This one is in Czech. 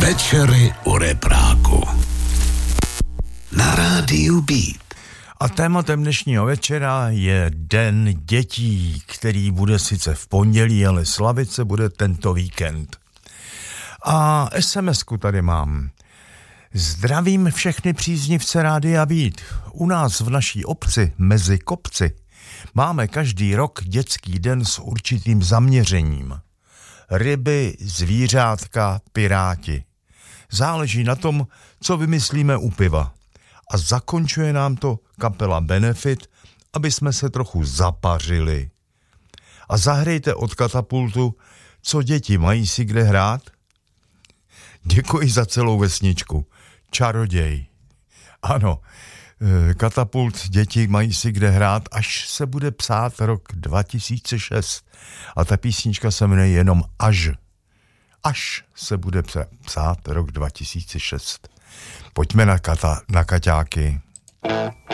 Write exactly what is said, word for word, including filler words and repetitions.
Večery u repráku na rádiu Beat. A tématem dnešního večera je Den dětí, který bude sice v pondělí, ale slavit se bude tento víkend. A es em esku tady mám. Zdravím všechny příznivce Rádia Beat. U nás v naší obci mezi kopci máme každý rok dětský den s určitým zaměřením. Ryby, zvířátka, piráti. Záleží na tom, co vymyslíme u piva. A zakončuje nám to kapela Benefit, aby jsme se trochu zapařili. A zahrejte od Katapultu, co děti mají si kde hrát. Děkuji za celou vesničku. Čaroděj. Ano, Katapult, děti mají si kde hrát, až se bude psát rok dva tisíce šest. A ta písnička se jmenuje jenom Až. Až se bude psát rok dva tisíce šest. Pojďme na, kata, na kaťáky.